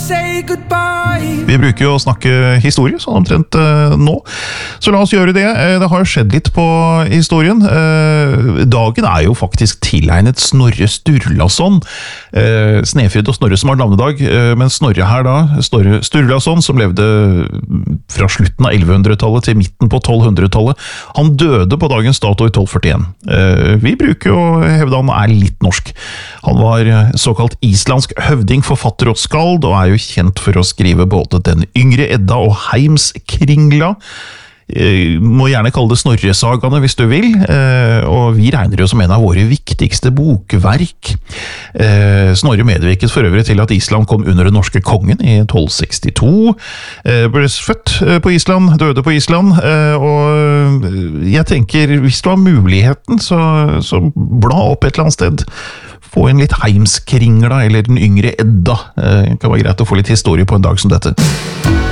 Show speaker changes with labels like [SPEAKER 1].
[SPEAKER 1] say goodbye.
[SPEAKER 2] Vi bruker jo å snakke historie, sånn omtrent nå. Så la oss gjøre det. Det har jo skjedd litt på historien. Dagen er jo faktisk tilegnet Snorre Sturlason. Snefrid og Snorre som har navnedag, men Snorre her da, Snorre Sturlason, som levde fra slutten av 1100-tallet til midten på 1200-tallet. Han døde på dagens dato i 1241. Vi bruker jo å hevde han er litt norsk. Han var såkalt islandsk høvding, forfatter og skald, og er jo kjent for å skrive både Den yngre Edda og Heimskringla. Må gjerne kalle det Snorresagaene hvis du vil, og vi regner det jo som en av våre viktigste bokverk. Snorre medvirket for øvrig til at Island kom under den norske kongen i 1262, ble født på Island, døde på Island, og jeg tenker, hvis du har muligheten, så bla opp et eller annet sted. Få en litt Heimskringla, eller Den yngre Edda. Det kan være greit å få litt historie på en dag som dette.